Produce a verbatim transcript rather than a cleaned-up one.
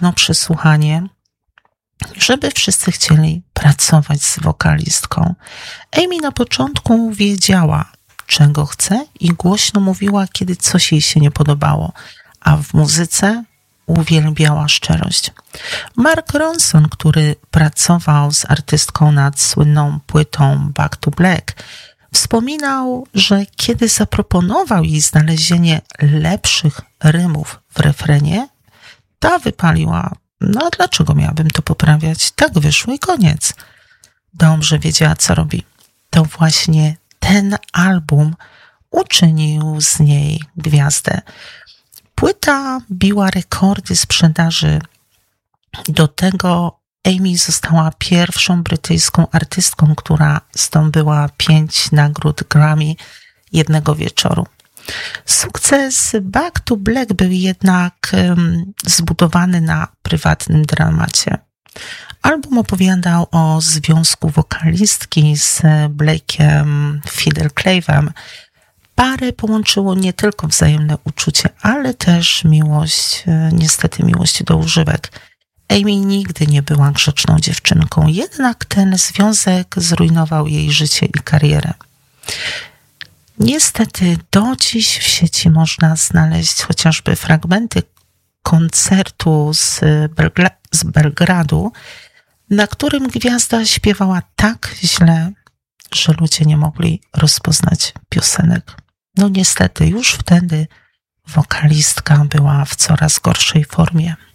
pewno przesłuchanie, żeby wszyscy chcieli pracować z wokalistką. Amy na początku wiedziała, czego chce i głośno mówiła, kiedy coś jej się nie podobało, a w muzyce uwielbiała szczerość. Mark Ronson, który pracował z artystką nad słynną płytą Back to Black, wspominał, że kiedy zaproponował jej znalezienie lepszych rymów w refrenie, ta wypaliła: no a dlaczego miałabym to poprawiać? Tak wyszło i koniec. Dobrze wiedziała, co robi. To właśnie ten album uczynił z niej gwiazdę. Płyta biła rekordy sprzedaży. Do tego Amy została pierwszą brytyjską artystką, która zdobyła pięć nagród Grammy jednego wieczoru. Sukces Back to Black był jednak um, zbudowany na prywatnym dramacie. Album opowiadał o związku wokalistki z Blake'em Fidel Clive'em. Parę połączyło nie tylko wzajemne uczucie, ale też miłość, niestety miłość do używek. Amy nigdy nie była grzeczną dziewczynką, jednak ten związek zrujnował jej życie i karierę. Niestety do dziś w sieci można znaleźć chociażby fragmenty koncertu z, Belgra- z Belgradu, na którym gwiazda śpiewała tak źle, że ludzie nie mogli rozpoznać piosenek. No niestety już wtedy wokalistka była w coraz gorszej formie.